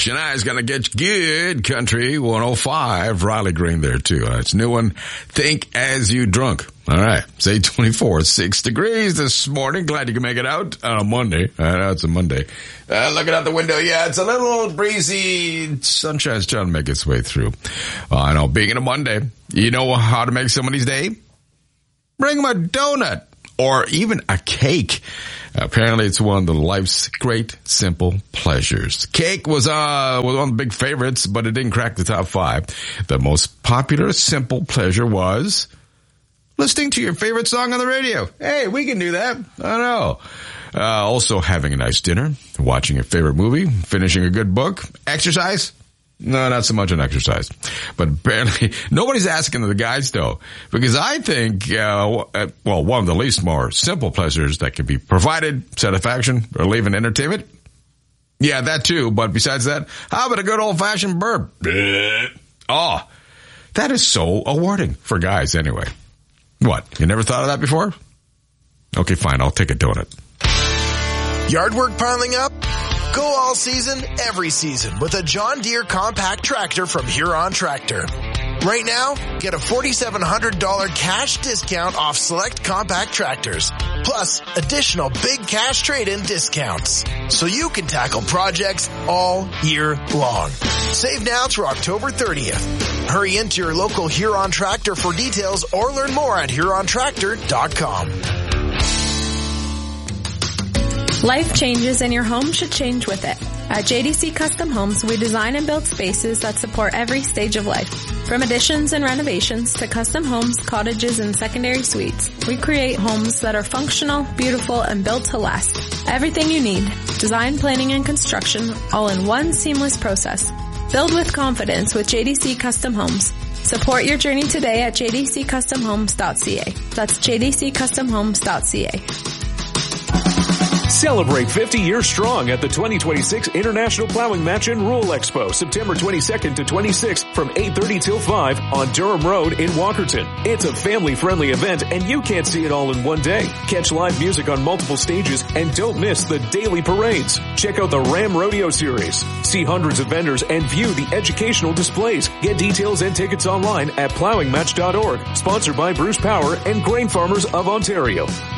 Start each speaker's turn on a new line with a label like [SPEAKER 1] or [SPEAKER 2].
[SPEAKER 1] Shania's gonna get good country 105. Riley Green there too. It's a new one. Think as you drunk. All right. It's 8:24, 6 degrees this morning. Glad you can make it out on a Monday. I know it's a Monday. Looking out the window. Yeah, it's a little breezy. Sunshine's trying to make its way through. I know. Being a Monday, you know how to make somebody's day? Bring them a donut or even a cake. Apparently, it's one of the life's great simple pleasures. Cake was one of the big favorites, but it didn't crack the top 5. The most popular simple pleasure was listening to your favorite song on the radio. Hey, we can do that. I know. Also having a nice dinner, watching your favorite movie, finishing a good book, exercise. No, not so much an exercise. But apparently, nobody's asking the guys, though. Because I think, one of the least more simple pleasures that can be provided, satisfaction, relief, entertainment. Yeah, that too. But besides that, how about a good old-fashioned burp? Oh, that is so awarding for guys anyway. What? You never thought of that before? Okay, fine. I'll take a donut.
[SPEAKER 2] Yard work piling up? Go all season, every season with a John Deere compact tractor from Huron Tractor. Right now, get a $4,700 cash discount off select compact tractors, plus additional big cash trade-in discounts, so you can tackle projects all year long. Save now through October 30th. Hurry into your local Huron Tractor for details or learn more at HuronTractor.com.
[SPEAKER 3] Life changes and your home should change with it. At JDC Custom Homes, we design and build spaces that support every stage of life. From additions and renovations to custom homes, cottages, and secondary suites, we create homes that are functional, beautiful, and built to last. Everything you need, design, planning, and construction, all in one seamless process. Build with confidence with JDC Custom Homes. Support your journey today at jdccustomhomes.ca. That's jdccustomhomes.ca.
[SPEAKER 4] Celebrate 50 years strong at the 2026 International Plowing Match and Roll Expo, September 22nd to 26th from 8:30 till 5 on Durham Road in Walkerton. It's a family-friendly event and you can't see it all in one day. Catch live music on multiple stages and don't miss the daily parades. Check out the Ram Rodeo Series. See hundreds of vendors and view the educational displays. Get details and tickets online at plowingmatch.org. Sponsored by Bruce Power and Grain Farmers of Ontario.